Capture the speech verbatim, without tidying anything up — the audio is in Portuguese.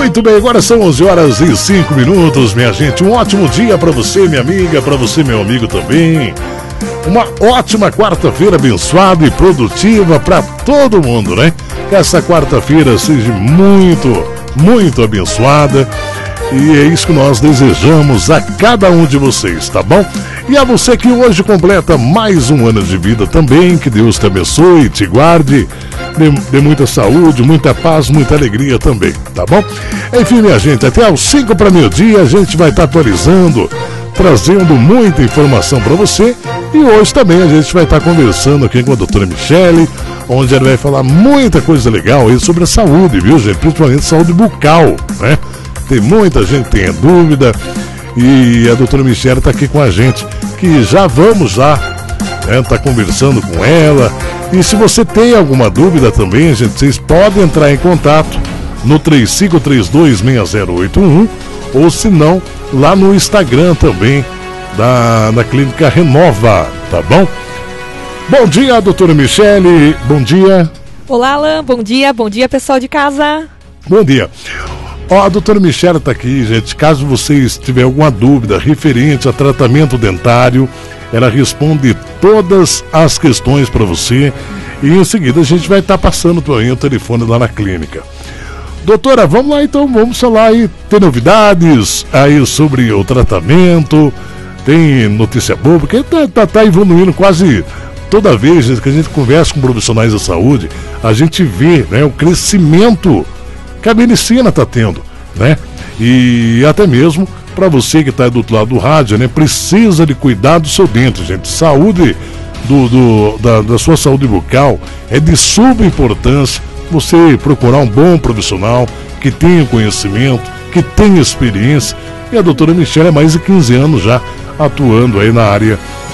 Muito bem, agora são onze horas e cinco minutos, minha gente. Um ótimo dia para você, minha amiga, para você, meu amigo também. Uma ótima quarta-feira abençoada e produtiva para todo mundo, né? Que essa quarta-feira seja muito, muito abençoada. E é isso que nós desejamos a cada um de vocês, tá bom? E a você que hoje completa mais um ano de vida também, que Deus te abençoe, te guarde, dê, dê muita saúde, muita paz, muita alegria também, tá bom? Enfim, minha gente, até aos cinco para meio-dia a gente vai estar atualizando, trazendo muita informação para você. E hoje também a gente vai estar conversando aqui com a doutora Michele, onde ela vai falar muita coisa legal aí sobre a saúde, viu, gente? Principalmente saúde bucal, né? Tem muita gente que tem dúvida e a doutora Michele está aqui com a gente, que já vamos já, né, tá conversando com ela. E se você tem alguma dúvida também, gente, vocês podem entrar em contato no três cinco três dois seis zero oito um ou se não, lá no Instagram também da, da Clínica Renova, tá bom? Bom dia, doutora Michele, bom dia. Olá, Alan, bom dia, bom dia, pessoal de casa. Bom dia. Ó, a doutora Michele está aqui, gente. Caso vocês tiverem alguma dúvida referente a tratamento dentário, ela responde todas as questões para você. E em seguida a gente vai estar tá passando também o telefone lá na clínica. Doutora, vamos lá então, vamos falar aí. Tem novidades aí sobre o tratamento? Tem notícia boa? Porque tá, tá, tá evoluindo quase toda vez, gente, que a gente conversa com profissionais da saúde, a gente vê, né, o crescimento que a medicina está tendo, né? E até mesmo para você que está do outro lado do rádio, né? Precisa de cuidar do seu dente, gente. Saúde do, do, da, da sua saúde bucal é de suma importância. Você procurar um bom profissional que tenha conhecimento, que tenha experiência. E a doutora Michele há mais de quinze anos já atuando aí na área